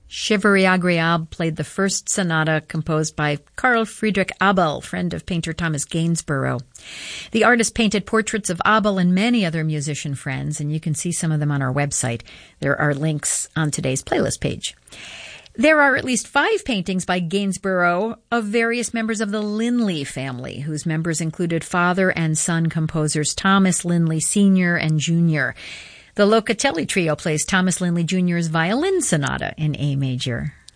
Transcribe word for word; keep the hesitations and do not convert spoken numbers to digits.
Chivalry Agréable played the first sonata composed by Carl Friedrich Abel, friend of painter Thomas Gainsborough. The artist painted portraits of Abel and many other musician friends, and you can see some of them on our website. There are links on today's playlist page. There are at least five paintings by Gainsborough of various members of the Linley family, whose members included father and son composers Thomas Linley Senior and Junior The Locatelli Trio plays Thomas Linley Junior's violin sonata in A major.